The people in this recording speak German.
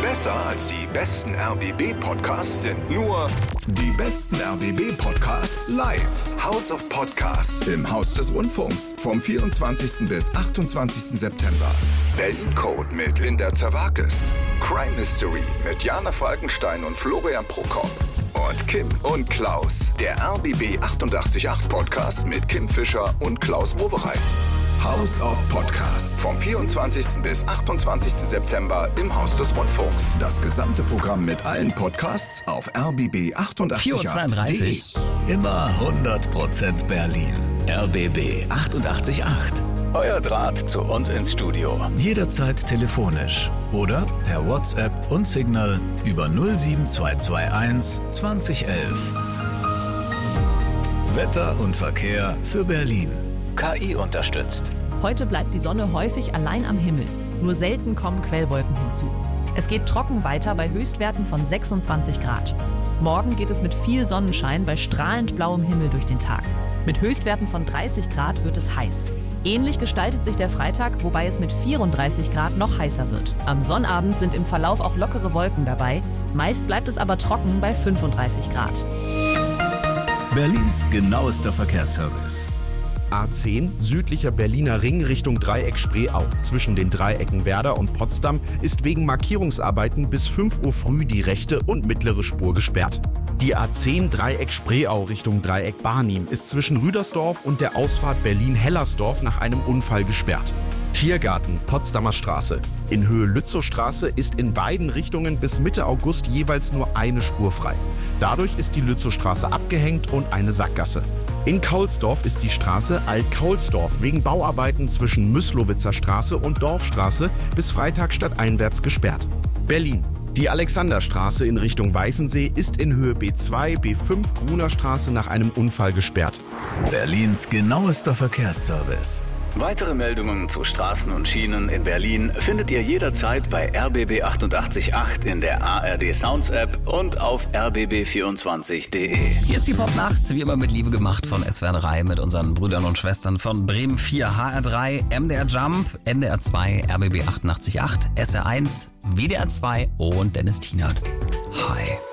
Besser als die besten RBB-Podcasts sind nur die besten RBB-Podcasts live. House of Podcasts im Haus des Rundfunks vom 24. bis 28. September. Berlin Code mit Linda Zerwakis. Crime Mystery mit Jana Falkenstein und Florian Prokop. Und Kim und Klaus, der RBB 888 Podcast mit Kim Fischer und Klaus Wowereit. House of Podcasts vom 24. bis 28. September im Haus des Rundfunks. Das gesamte Programm mit allen Podcasts auf rbb888.de. Immer 100% Berlin. RBB 888. Euer Draht zu uns ins Studio. Jederzeit telefonisch oder per WhatsApp und Signal über 07221 2011. Wetter und Verkehr für Berlin. KI unterstützt. Heute bleibt die Sonne häufig allein am Himmel. Nur selten kommen Quellwolken hinzu. Es geht trocken weiter bei Höchstwerten von 26 Grad. Morgen geht es mit viel Sonnenschein bei strahlend blauem Himmel durch den Tag. Mit Höchstwerten von 30 Grad wird es heiß. Ähnlich gestaltet sich der Freitag, wobei es mit 34 Grad noch heißer wird. Am Sonnabend sind im Verlauf auch lockere Wolken dabei. Meist bleibt es aber trocken bei 35 Grad. Berlins genauester Verkehrsservice. A10, südlicher Berliner Ring Richtung Dreieck Spreeau. Zwischen den Dreiecken Werder und Potsdam ist wegen Markierungsarbeiten bis 5 Uhr früh die rechte und mittlere Spur gesperrt. Die A10 Dreieck Spreeau Richtung Dreieck Barnim ist zwischen Rüdersdorf und der Ausfahrt Berlin-Hellersdorf nach einem Unfall gesperrt. Tiergarten, Potsdamer Straße. In Höhe Lützowstraße ist in beiden Richtungen bis Mitte August jeweils nur eine Spur frei. Dadurch ist die Lützowstraße abgehängt und eine Sackgasse. In Kaulsdorf ist die Straße Alt-Kaulsdorf wegen Bauarbeiten zwischen Myslowitzer Straße und Dorfstraße bis Freitag stadteinwärts gesperrt. Berlin. Die Alexanderstraße in Richtung Weißensee ist in Höhe B2, B5 Gruner Straße nach einem Unfall gesperrt. Berlins genauester Verkehrsservice. Weitere Meldungen zu Straßen und Schienen in Berlin findet ihr jederzeit bei RBB 888 in der ARD Sounds App und auf rbb24.de. Hier ist die Popnacht, wie immer mit Liebe gemacht von SWR 3 mit unseren Brüdern und Schwestern von Bremen 4, HR3, MDR Jump, NDR 2, RBB 888, SR1, WDR 2 und Dennis Tienert. Hi.